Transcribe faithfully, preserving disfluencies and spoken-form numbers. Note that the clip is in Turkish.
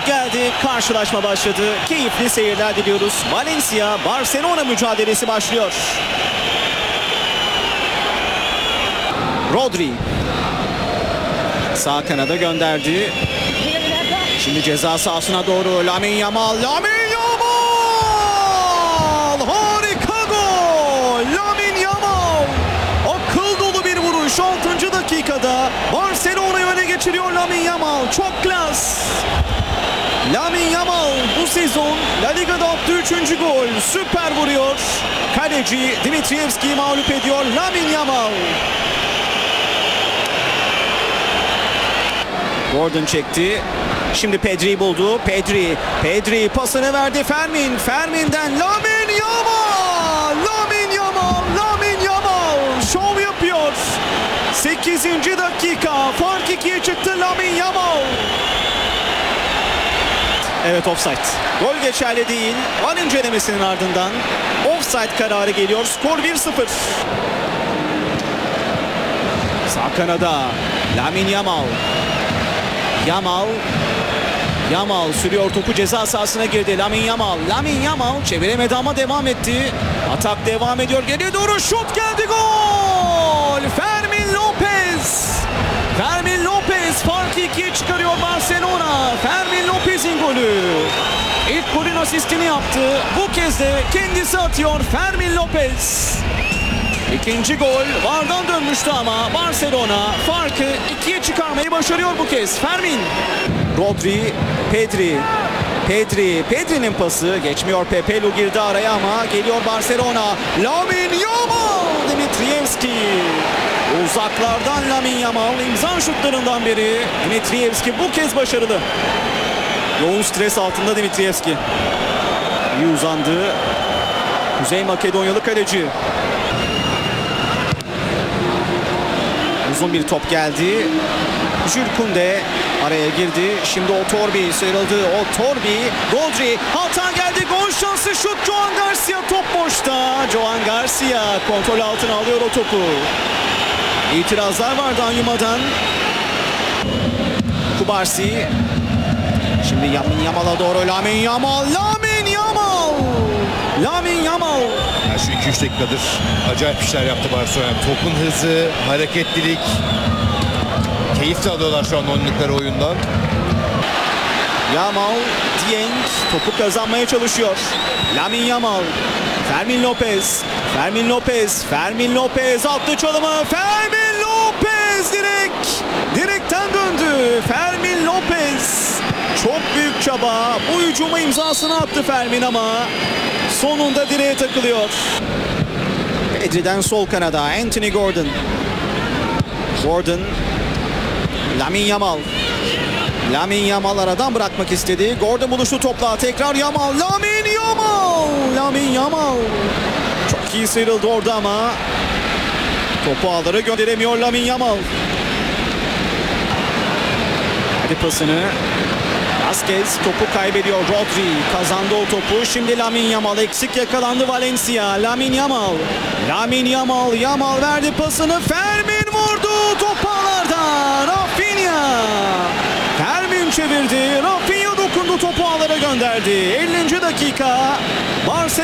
Düdük geldi, karşılaşma başladı. Keyifli seyirler diliyoruz. Valencia Barcelona mücadelesi başlıyor. Rodri sağ kanada gönderdi. Şimdi ceza sahasına doğru Lamine Yamal. Lamine Yamal! Harika gol! Lamine Yamal! Akıl dolu bir vuruş. altıncı dakikada Barcelona'yı öne geçiriyor Lamine Yamal. Çok klas. Lamine Yamal bu sezon La Liga'da attığı üçüncü gol. Süper vuruyor. Kaleci Dimitrievski'yi mağlup ediyor Lamine Yamal. Gordon çekti. Şimdi Pedri'yi buldu. Pedri. Pedri pasını verdi Fermin. Fermin'den Lamine Yamal. Lamine Yamal. Lamine Yamal. Şov yapıyor. sekizinci dakika. Fark ikiye çıktı Lamine Yamal. Evet, offside. Gol geçerli değil. Var incelemesinin ardından offside kararı geliyor. Skor bir sıfır. Sağ kanada Lamine Yamal. Yamal. Yamal sürüyor, topu ceza sahasına girdi. Lamine Yamal. Lamine Yamal çeviremedi ama devam etti. Atak devam ediyor. Geriye doğru şut geldi. Gol! Fermin Lopez. Fermin Lopez farkı ikiye çıkarıyor Barcelona. Fermin Lopez'in golü. İlk golün asistini yaptı. Bu kez de kendisi atıyor Fermin Lopez. İkinci gol vardan dönmüştü ama Barcelona farkı ikiye çıkarmayı başarıyor bu kez. Fermin. Rodri, Pedri. Pedri, Pedri'nin pası geçmiyor. Pepelu girdi araya ama geliyor Barcelona. Lamine Yamal. Dimitrievski. Uzaklardan Lamine Yamal imza şutlarından biri. Dimitrievski bu kez başarılı. Yoğun stres altında Dimitrievski. İyi uzandı. Kuzey Makedonyalı kaleci. Uzun bir top geldi. Jules Koundé araya girdi. Şimdi Otorbi sıyrıldı. Otorbi, Rodri, hata geldi. Gol şansı, şut. Joan Garcia top boşta. Joan Garcia kontrol altına alıyor o topu. İtirazlar vardı Anyuma'dan. Kubarsi. Şimdi Lamine Yamal'a doğru. Lamine Yamal. Lamine Yamal. Lamine Yamal. Yani şu iki üç dakikadır acayip işler yaptı Barcelona. Topun hızı, hareketlilik. Keyif de alıyorlar şu an oynadıkları oyundan. Yamal, Dieng topu kazanmaya çalışıyor. Lamine Yamal. Fermin Lopez. Fermin Lopez. Fermin Lopez attı çalımı. Fermin Lopez direkt. Direkten döndü. Fermin Lopez. Çok büyük çaba. Bu hücuma imzasını attı Fermin ama sonunda direğe takılıyor. Pedri'den sol kanada Anthony Gordon. Gordon. Lamine Yamal. Lamine Yamal aradan bırakmak istedi. Gordon buluştu topla. Tekrar Yamal. Lamine Yamal. Lamine Yamal. Çok iyi sıyrıldı orada ama topu ağlara gönderemiyor Lamine Yamal. Hadi pasını. Vazquez topu kaybediyor. Rodri kazandı o topu. Şimdi Lamine Yamal eksik yakalandı Valencia. Lamine Yamal. Lamine Yamal. Yamal verdi pasını. Fermin vurdu. Top ağlarda. Rafinha. Fermin çevirdi. Rafinha dokundu. Topu ağlara gönderdi. ellinci dakika. Barcelona